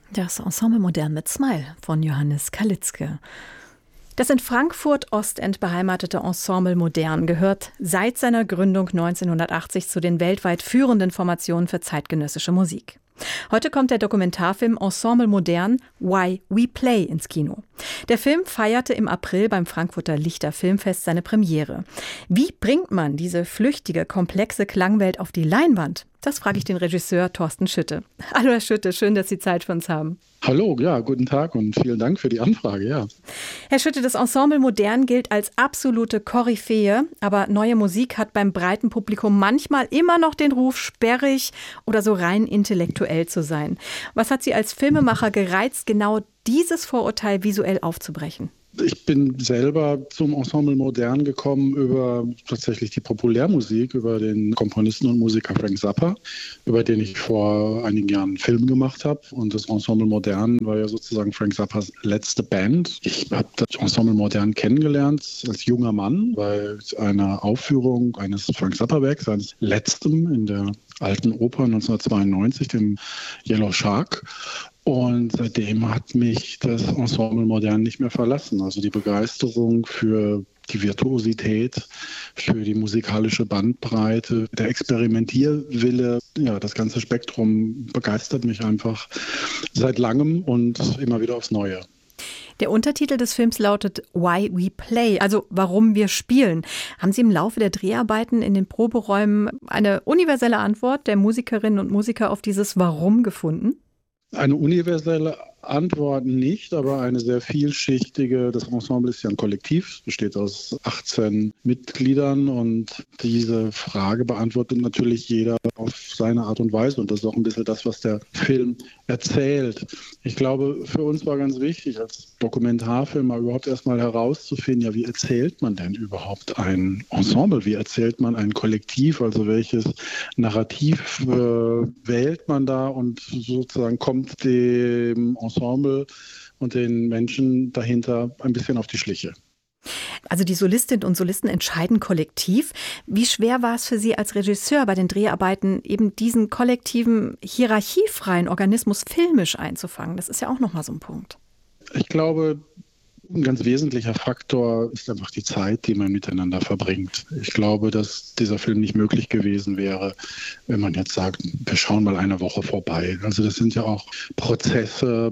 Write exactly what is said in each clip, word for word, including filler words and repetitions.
Das Ensemble Modern mit Smile von Johannes Kalitzke. Das in Frankfurt-Ostend beheimatete Ensemble Modern gehört seit seiner Gründung neunzehnhundertachtzig zu den weltweit führenden Formationen für zeitgenössische Musik. Heute kommt der Dokumentarfilm Ensemble Modern Why We Play ins Kino. Der Film feierte im April beim Frankfurter Lichter Filmfest seine Premiere. Wie bringt man diese flüchtige, komplexe Klangwelt auf die Leinwand? Das frage ich den Regisseur Thorsten Schütte. Hallo Herr Schütte, schön, dass Sie Zeit für uns haben. Hallo, ja, guten Tag und vielen Dank für die Anfrage, ja. Herr Schütte, das Ensemble Modern gilt als absolute Koryphäe, aber neue Musik hat beim breiten Publikum manchmal immer noch den Ruf, sperrig oder so rein intellektuell zu sein. Was hat Sie als Filmemacher gereizt, genau dieses Vorurteil visuell aufzubrechen? Ich bin selber zum Ensemble Modern gekommen über tatsächlich die Populärmusik, über den Komponisten und Musiker Frank Zappa, über den ich vor einigen Jahren einen Film gemacht habe. Und das Ensemble Modern war ja sozusagen Frank Zappas letzte Band. Ich habe das Ensemble Modern kennengelernt als junger Mann bei einer Aufführung eines Frank Zappa-Werks, seines letzten in der Alten Oper neunzehnhundertzweiundneunzig, dem Yellow Shark. Und seitdem hat mich das Ensemble Modern nicht mehr verlassen. Also die Begeisterung für die Virtuosität, für die musikalische Bandbreite, der Experimentierwille, ja, das ganze Spektrum begeistert mich einfach seit langem und immer wieder aufs Neue. Der Untertitel des Films lautet Why We Play, also warum wir spielen. Haben Sie im Laufe der Dreharbeiten in den Proberäumen eine universelle Antwort der Musikerinnen und Musiker auf dieses Warum gefunden? Eine universelle Antwort nicht, aber eine sehr vielschichtige. Das Ensemble ist ja ein Kollektiv, besteht aus achtzehn Mitgliedern und diese Frage beantwortet natürlich jeder auf seine Art und Weise und das ist auch ein bisschen das, was der Film erzählt. Ich glaube, für uns war ganz wichtig, als Dokumentarfilm mal überhaupt erstmal herauszufinden, ja, wie erzählt man denn überhaupt ein Ensemble? Wie erzählt man ein Kollektiv? Also welches Narrativ äh, wählt man da und sozusagen kommt dem Ensemble und den Menschen dahinter ein bisschen auf die Schliche. Also die Solistinnen und Solisten entscheiden kollektiv. Wie schwer war es für Sie als Regisseur bei den Dreharbeiten, eben diesen kollektiven, hierarchiefreien Organismus filmisch einzufangen? Das ist ja auch nochmal so ein Punkt. Ich glaube, ein ganz wesentlicher Faktor ist einfach die Zeit, die man miteinander verbringt. Ich glaube, dass dieser Film nicht möglich gewesen wäre, wenn man jetzt sagt, wir schauen mal eine Woche vorbei. Also das sind ja auch Prozesse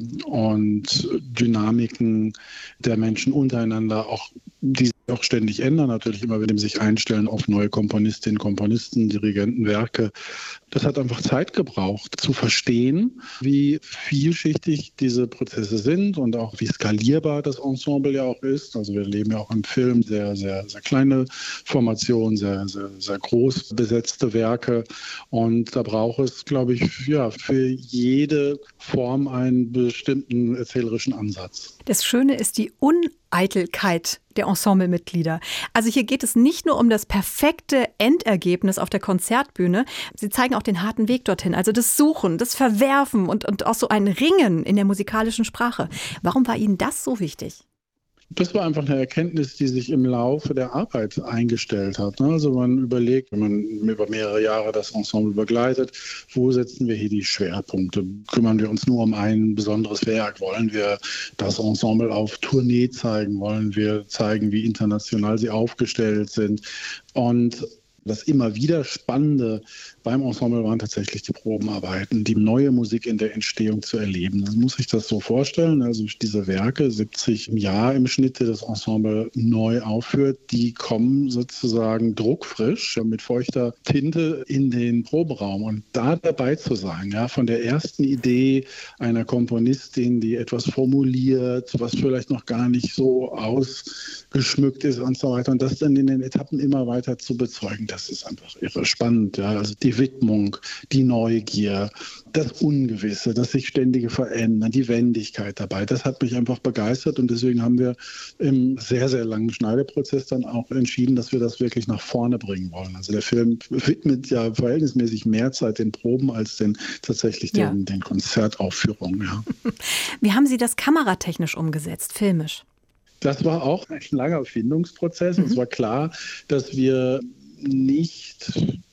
und Dynamiken der Menschen untereinander, auch die sich auch ständig ändern, natürlich immer wieder sich einstellen auf neue Komponistinnen, Komponisten, Dirigenten, Werke. Das hat einfach Zeit gebraucht, zu verstehen, wie vielschichtig diese Prozesse sind und auch wie skalierbar das Ensemble ja auch ist. Also wir leben ja auch im Film sehr, sehr, sehr kleine Formationen, sehr, sehr, sehr groß besetzte Werke. Und da braucht es, glaube ich, ja, für jede Form einen bestimmten erzählerischen Ansatz. Das Schöne ist die Uneitelkeit der Ensemblemitglieder. Also hier geht es nicht nur um das perfekte Endergebnis auf der Konzertbühne. Sie zeigen auch den harten Weg dorthin. Also das Suchen, das Verwerfen und, und auch so ein Ringen in der musikalischen Sprache. Warum war Ihnen das so wichtig? Das war einfach eine Erkenntnis, die sich im Laufe der Arbeit eingestellt hat. Also man überlegt, wenn man über mehrere Jahre das Ensemble begleitet, wo setzen wir hier die Schwerpunkte? Kümmern wir uns nur um ein besonderes Werk? Wollen wir das Ensemble auf Tournee zeigen? Wollen wir zeigen, wie international sie aufgestellt sind? Und das immer wieder Spannende beim Ensemble waren tatsächlich die Probenarbeiten, die neue Musik in der Entstehung zu erleben. Man muss sich das so vorstellen, also diese Werke, siebzig im Jahr im Schnitt, die das Ensemble neu aufführt, die kommen sozusagen druckfrisch mit feuchter Tinte in den Proberaum. Und da dabei zu sein, ja, von der ersten Idee einer Komponistin, die etwas formuliert, was vielleicht noch gar nicht so ausgeschmückt ist und so weiter, und das dann in den Etappen immer weiter zu bezeugen, das ist einfach irre spannend. Ja. Also die Widmung, die Neugier, das Ungewisse, das sich ständige Verändern, die Wendigkeit dabei, das hat mich einfach begeistert und deswegen haben wir im sehr, sehr langen Schneideprozess dann auch entschieden, dass wir das wirklich nach vorne bringen wollen. Also der Film widmet ja verhältnismäßig mehr Zeit den Proben als den tatsächlich den, ja. den Konzertaufführungen. Ja. Wie haben Sie das kameratechnisch umgesetzt, filmisch? Das war auch ein langer Findungsprozess. Mhm. Es war klar, dass wir nicht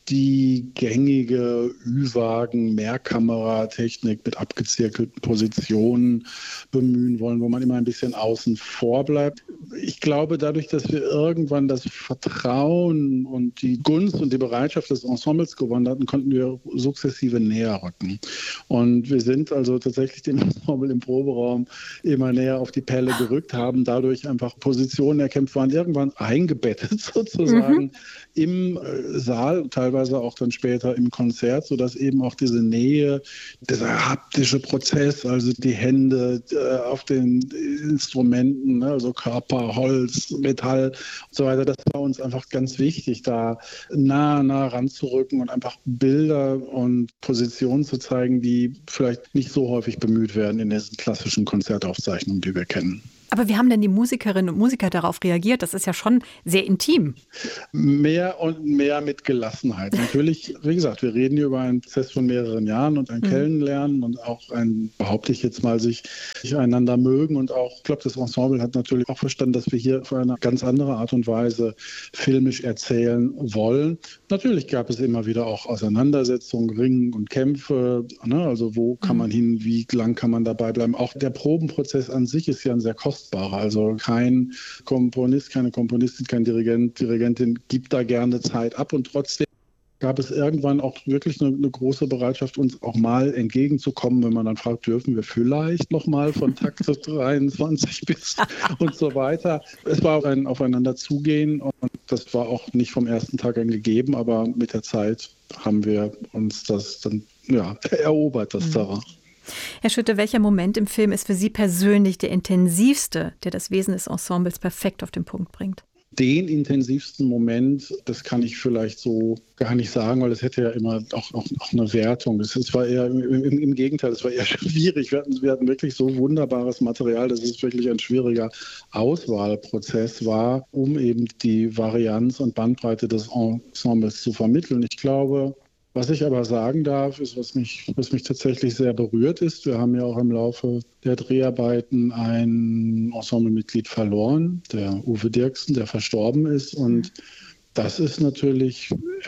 die gängige Ü-Wagen, Mehrkameratechnik mit abgezirkelten Positionen bemühen wollen, wo man immer ein bisschen außen vor bleibt. Ich glaube, dadurch, dass wir irgendwann das Vertrauen und die Gunst und die Bereitschaft des Ensembles gewonnen hatten, konnten wir sukzessive näher rücken. Und wir sind also tatsächlich dem Ensemble im Proberaum immer näher auf die Pelle gerückt, haben dadurch einfach Positionen erkämpft, waren irgendwann eingebettet sozusagen mhm. im Saal, teilweise auch dann später im Konzert, sodass eben auch diese Nähe, dieser haptische Prozess, also die Hände äh, auf den Instrumenten, ne, also Körper, Holz, Metall und so weiter, das war uns einfach ganz wichtig, da nah, nah ranzurücken und einfach Bilder und Positionen zu zeigen, die vielleicht nicht so häufig bemüht werden in diesen klassischen Konzertaufzeichnungen, die wir kennen. Aber wie haben denn die Musikerinnen und Musiker darauf reagiert? Das ist ja schon sehr intim. Mehr und mehr mit Gelassenheit. Natürlich, wie gesagt, wir reden hier über einen Prozess von mehreren Jahren und ein mhm. Kennenlernen und auch ein, behaupte ich jetzt mal, sich, sich einander mögen. Und auch, ich glaube, das Ensemble hat natürlich auch verstanden, dass wir hier auf eine ganz andere Art und Weise filmisch erzählen wollen. Natürlich gab es immer wieder auch Auseinandersetzungen, Ringen und Kämpfe. Ne? Also wo kann man hin, wie lang kann man dabei bleiben? Auch der Probenprozess an sich ist ja ein sehr kostbarer. Also kein Komponist, keine Komponistin, kein Dirigent, Dirigentin gibt da gerne Zeit ab und trotzdem gab es irgendwann auch wirklich eine, eine große Bereitschaft, uns auch mal entgegenzukommen, wenn man dann fragt, dürfen wir vielleicht noch mal von Takt dreiundzwanzig bis und so weiter. Es war auch ein Aufeinander zugehen und das war auch nicht vom ersten Tag an gegeben, aber mit der Zeit haben wir uns das dann ja, erobert, das Terrain. Herr Schütte, welcher Moment im Film ist für Sie persönlich der intensivste, der das Wesen des Ensembles perfekt auf den Punkt bringt? Den intensivsten Moment, das kann ich vielleicht so gar nicht sagen, weil es hätte ja immer auch, auch, auch eine Wertung. Es, es war eher im, im, im Gegenteil, es war eher schwierig. Wir hatten, wir hatten wirklich so wunderbares Material, dass es wirklich ein schwieriger Auswahlprozess war, um eben die Varianz und Bandbreite des Ensembles zu vermitteln. Ich glaube, was ich aber sagen darf, ist, was mich, was mich tatsächlich sehr berührt ist. Wir haben ja auch im Laufe der Dreharbeiten ein Ensemblemitglied verloren, der Uwe Dirksen, der verstorben ist. Und das ist natürlich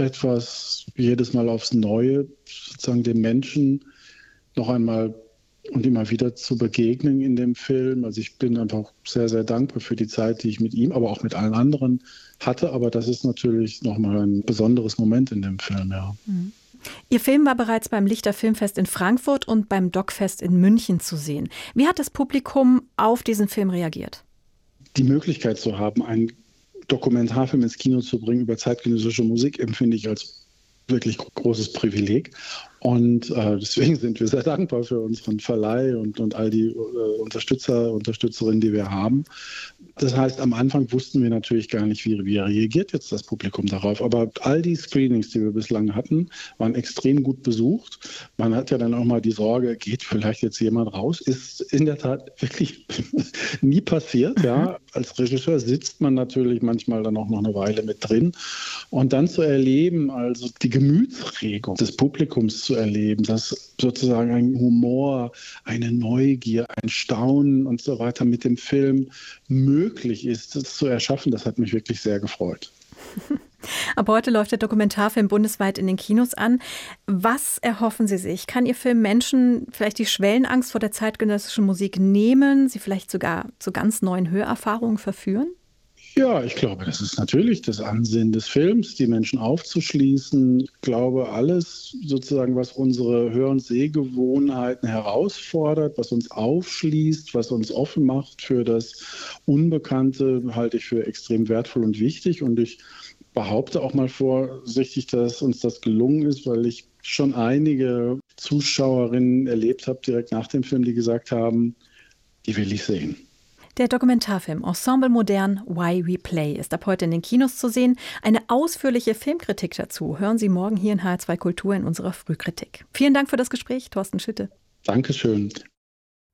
etwas, jedes Mal aufs Neue, sozusagen dem Menschen noch einmal und immer wieder zu begegnen in dem Film. Also ich bin einfach sehr, sehr dankbar für die Zeit, die ich mit ihm, aber auch mit allen anderen hatte. Aber das ist natürlich nochmal ein besonderes Moment in dem Film, ja. Mhm. Ihr Film war bereits beim Lichter Filmfest in Frankfurt und beim Docfest in München zu sehen. Wie hat das Publikum auf diesen Film reagiert? Die Möglichkeit zu haben, einen Dokumentarfilm ins Kino zu bringen über zeitgenössische Musik, empfinde ich als wirklich großes Privileg. Und äh, deswegen sind wir sehr dankbar für unseren Verleih und, und all die äh, Unterstützer, Unterstützerinnen, die wir haben. Das heißt, am Anfang wussten wir natürlich gar nicht, wie, wie reagiert jetzt das Publikum darauf. Aber all die Screenings, die wir bislang hatten, waren extrem gut besucht. Man hat ja dann auch mal die Sorge, geht vielleicht jetzt jemand raus? Ist in der Tat wirklich nie passiert. Ja. Als Regisseur sitzt man natürlich manchmal dann auch noch eine Weile mit drin. Und dann zu erleben, also die Gemütsregung des Publikums zu erleben, dass sozusagen ein Humor, eine Neugier, ein Staunen und so weiter mit dem Film möglich ist, das zu erschaffen, das hat mich wirklich sehr gefreut. Ab heute läuft der Dokumentarfilm bundesweit in den Kinos an. Was erhoffen Sie sich? Kann Ihr Film Menschen vielleicht die Schwellenangst vor der zeitgenössischen Musik nehmen, sie vielleicht sogar zu ganz neuen Hörerfahrungen verführen? Ja, ich glaube, das ist natürlich das Ansehen des Films, die Menschen aufzuschließen. Ich glaube, alles sozusagen, was unsere Hör- und Sehgewohnheiten herausfordert, was uns aufschließt, was uns offen macht für das Unbekannte, halte ich für extrem wertvoll und wichtig. Und ich behaupte auch mal vorsichtig, dass uns das gelungen ist, weil ich schon einige Zuschauerinnen erlebt habe, direkt nach dem Film, die gesagt haben, die will ich sehen. Der Dokumentarfilm Ensemble Modern Why We Play ist ab heute in den Kinos zu sehen. Eine ausführliche Filmkritik dazu hören Sie morgen hier in H R zwei Kultur in unserer Frühkritik. Vielen Dank für das Gespräch, Thorsten Schütte. Dankeschön.